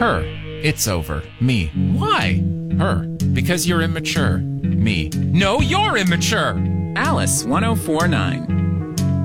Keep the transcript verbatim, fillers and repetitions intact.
Her. It's over. Me. Why? Her. Because you're immature. Me. No, you're immature. Alice, one oh four point nine.